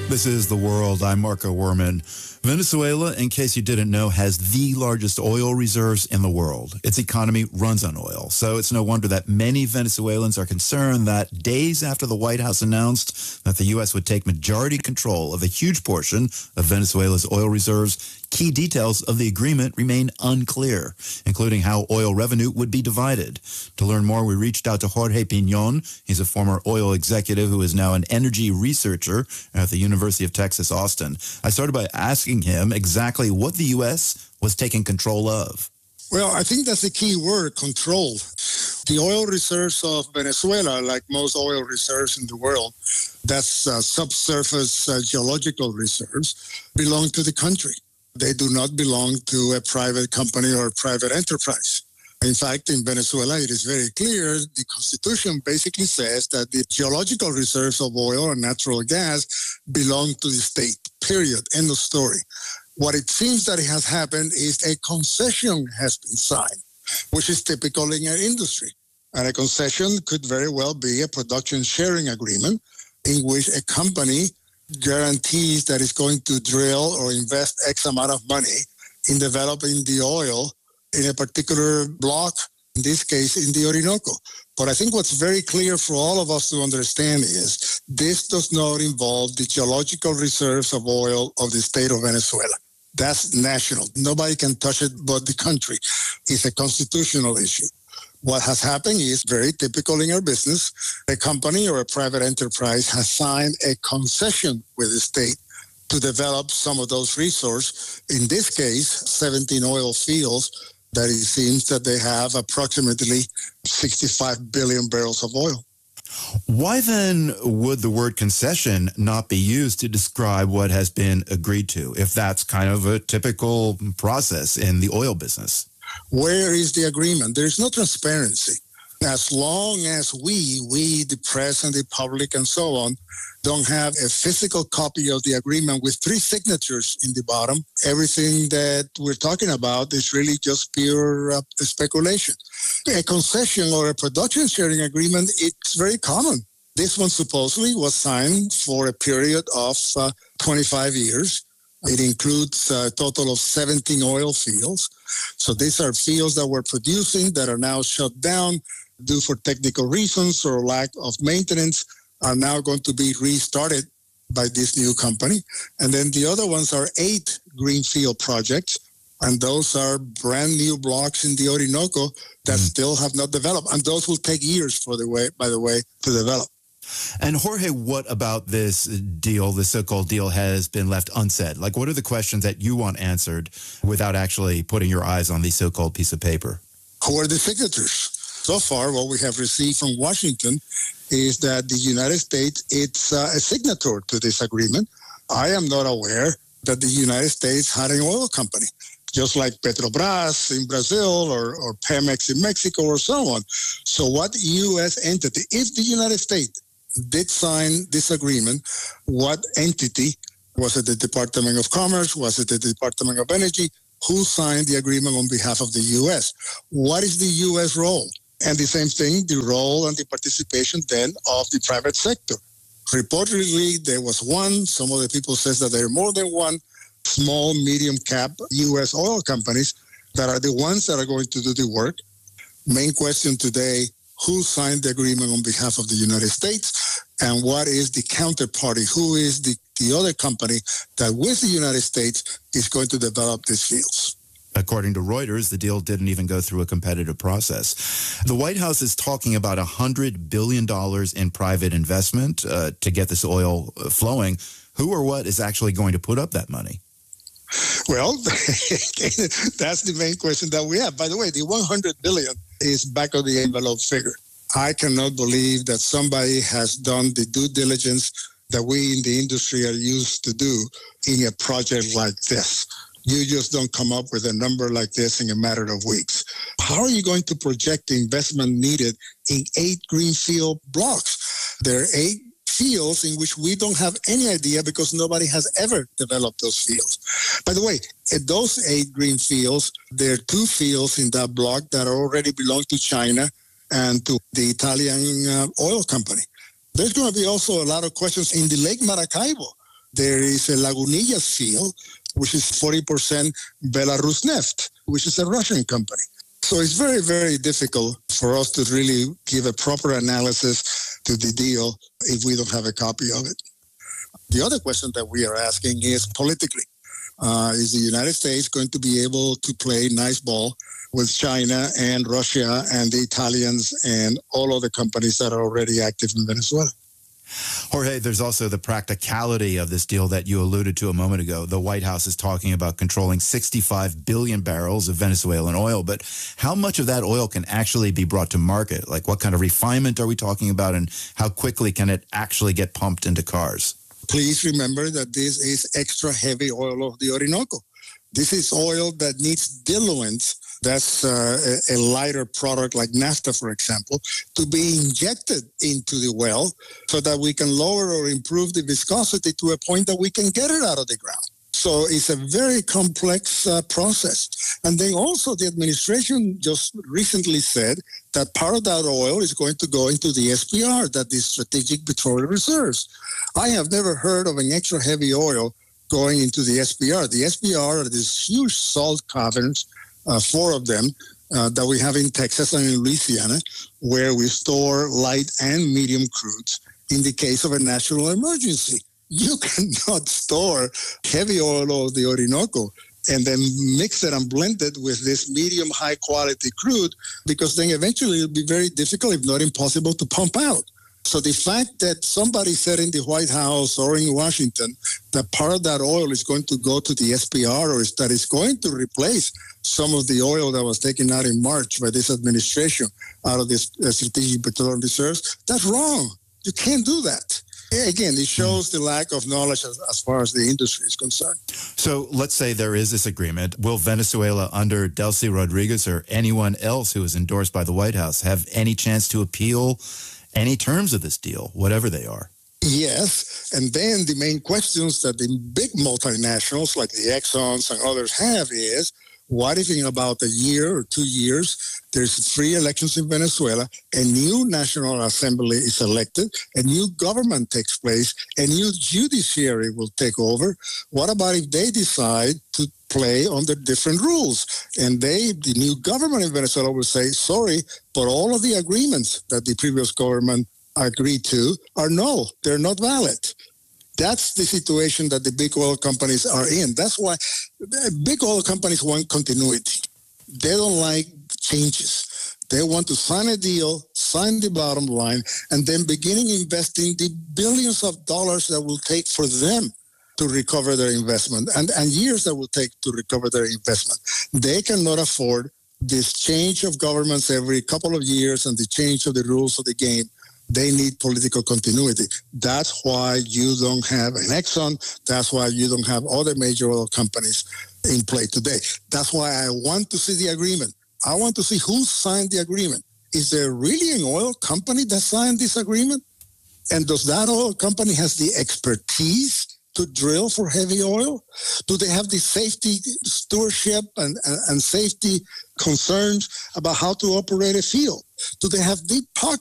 This is The World. I'm Marco Werman. Venezuela, in case you didn't know, has the largest oil reserves in the world. Its economy runs on oil. So it's no wonder that many Venezuelans are concerned that days after the White House announced that the U.S. would take majority control of a huge portion of Venezuela's oil reserves, key details of the agreement remain unclear, including how oil revenue would be divided. To learn more, we reached out to Jorge Piñon. He's a former oil executive who is now an energy researcher at the University of Texas, Austin. I started by asking him exactly what the U.S. was taking control of. Well, I think that's the key word, control. The oil reserves of Venezuela, like most oil reserves in the world, that's subsurface geological reserves, belong to the country. They do not belong to a private company or a private enterprise. In fact, in Venezuela, it is very clear. The Constitution basically says that the geological reserves of oil and natural gas belong to the state, period, end of story. What it seems that it has happened is a concession has been signed, which is typical in our industry. And a concession could very well be a production sharing agreement in which a company guarantees that it's going to drill or invest X amount of money in developing the oil in a particular block, in this case, in the Orinoco. But I think what's very clear for all of us to understand is this does not involve the geological reserves of oil of the state of Venezuela. That's national. Nobody can touch it but the country. It's a constitutional issue. What has happened is very typical in our business. A company or a private enterprise has signed a concession with the state to develop some of those resources. In this case, 17 oil fields that it seems that they have approximately 65 billion barrels of oil. Why then would the word concession not be used to describe what has been agreed to, if that's kind of a typical process in the oil business? Where is the agreement? There's no transparency. As long as we, the press and the public and so on, don't have a physical copy of the agreement with 3 signatures in the bottom, everything that we're talking about is really just pure speculation. A concession or a production sharing agreement, it's very common. This one supposedly was signed for a period of 25 years. It includes a total of 17 oil fields. So these are fields that were producing that are now shut down due for technical reasons or lack of maintenance, are now going to be restarted by this new company. And then the other ones are 8 greenfield projects, and those are brand new blocks in the Orinoco that still have not developed. And those will take years, by the way, to develop. And Jorge, what about this deal, the so-called deal, has been left unsaid? Like, what are the questions that you want answered without actually putting your eyes on the so-called piece of paper? Who are the signatures? So far, what we have received from Washington is that the United States, it's a signatory to this agreement. I am not aware that the United States had an oil company, just like Petrobras in Brazil or Pemex in Mexico or so on. So what U.S. entity, if the United States did sign this agreement, what entity, was it the Department of Commerce, was it the Department of Energy, who signed the agreement on behalf of the U.S.? What is the U.S. role? And the same thing, the role and the participation then of the private sector. Reportedly, there was one. Some of the people says that there are more than one small, medium cap U.S. oil companies that are the ones that are going to do the work. Main question today, who signed the agreement on behalf of the United States? And what is the counterparty? Who is the other company that with the United States is going to develop these fields? According to Reuters, the deal didn't even go through a competitive process. The White House is talking about $100 billion in private investment to get this oil flowing. Who or what is actually going to put up that money? Well, that's the main question that we have. By the way, the $100 billion is back of the envelope figure. I cannot believe that somebody has done the due diligence that we in the industry are used to do in a project like this. You just don't come up with a number like this in a matter of weeks. How are you going to project the investment needed in 8 greenfield blocks? There are 8 fields in which we don't have any idea because nobody has ever developed those fields. By the way, at those 8 green fields, there are 2 fields in that block that already belong to China and to the Italian oil company. There's going to be also a lot of questions in the Lake Maracaibo. There is a Lagunillas field, which is 40% Belarus Neft, which is a Russian company. So it's very, very difficult for us to really give a proper analysis to the deal if we don't have a copy of it. The other question that we are asking is politically. Is the United States going to be able to play nice ball with China and Russia and the Italians and all other companies that are already active in Venezuela? Jorge, there's also the practicality of this deal that you alluded to a moment ago. The White House is talking about controlling 65 billion barrels of Venezuelan oil, but how much of that oil can actually be brought to market? Like, what kind of refinement are we talking about, and how quickly can it actually get pumped into cars? Please remember that this is extra heavy oil of the Orinoco. This is oil that needs diluents. That's a lighter product like naphtha, for example, to be injected into the well so that we can lower or improve the viscosity to a point that we can get it out of the ground. So it's a very complex process. And then also the administration just recently said that part of that oil is going to go into the SPR, that is Strategic Petroleum Reserves. I have never heard of an extra heavy oil going into the SPR. The SPR are these huge salt caverns, 4 of them that we have in Texas and in Louisiana, where we store light and medium crudes in the case of a national emergency. You cannot store heavy oil of the Orinoco and then mix it and blend it with this medium high quality crude, because then eventually it'll be very difficult, if not impossible, to pump out. So the fact that somebody said in the White House or in Washington that part of that oil is going to go to the SPR, or is that it's going to replace some of the oil that was taken out in March by this administration out of this Strategic Petroleum Reserves, that's wrong. You can't do that. Again, it shows the lack of knowledge as far as the industry is concerned. So let's say there is this agreement. Will Venezuela, under Delcy Rodriguez or anyone else who is endorsed by the White House, have any chance to appeal any terms of this deal, whatever they are? Yes, and then the main questions that the big multinationals like the Exxons and others have is, what if in about a year or 2 years, there's free elections in Venezuela, a new National Assembly is elected, a new government takes place, a new judiciary will take over. What about if they decide to play under different rules? And the new government in Venezuela will say, sorry, but all of the agreements that the previous government agreed to are null. They're not valid. That's the situation that the big oil companies are in. That's why big oil companies want continuity. They don't like changes. They want to sign a deal, sign the bottom line, and then beginning investing the billions of dollars that will take for them to recover their investment, and years that will take to recover their investment. They cannot afford this change of governments every couple of years and the change of the rules of the game. They need political continuity. That's why you don't have an Exxon. That's why you don't have other major oil companies in play today. That's why I want to see the agreement. I want to see who signed the agreement. Is there really an oil company that signed this agreement? And does that oil company has the expertise to drill for heavy oil? Do they have the safety stewardship and safety concerns about how to operate a field? Do they have deep pockets